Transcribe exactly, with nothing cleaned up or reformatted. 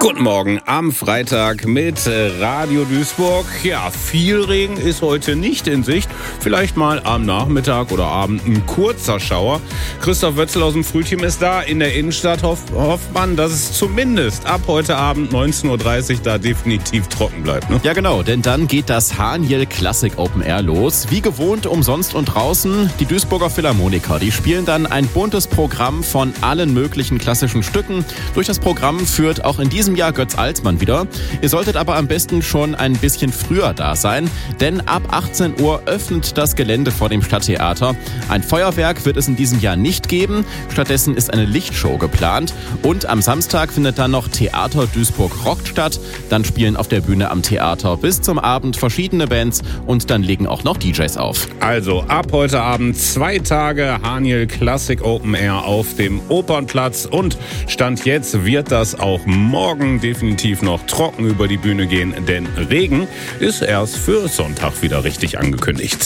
Guten Morgen am Freitag mit Radio Duisburg. Ja, viel Regen ist heute nicht in Sicht. Vielleicht mal am Nachmittag oder Abend ein kurzer Schauer. Christoph Wötzel aus dem Frühteam ist da in der Innenstadt. Hoff, hofft man, dass es zumindest ab heute Abend neunzehn Uhr dreißig da definitiv trocken bleibt. Ne? Ja genau, denn dann geht das Haniel Classic Open Air los. Wie gewohnt umsonst und draußen. Die Duisburger Philharmoniker, die spielen dann ein buntes Programm von allen möglichen klassischen Stücken. Durch das Programm führt auch in diesem Jahr Götz Alsmann wieder. Ihr solltet aber am besten schon ein bisschen früher da sein, denn ab achtzehn Uhr öffnet das Gelände vor dem Stadttheater. Ein Feuerwerk wird es in diesem Jahr nicht geben. Stattdessen ist eine Lichtshow geplant. Und am Samstag findet dann noch Theater Duisburg Rockt statt. Dann spielen auf der Bühne am Theater bis zum Abend verschiedene Bands und dann legen auch noch D Js auf. Also ab heute Abend zwei Tage Haniel Classic Open Air auf dem Opernplatz und Stand jetzt wird das auch morgen definitiv noch trocken über die Bühne gehen, denn Regen ist erst für Sonntag wieder richtig angekündigt.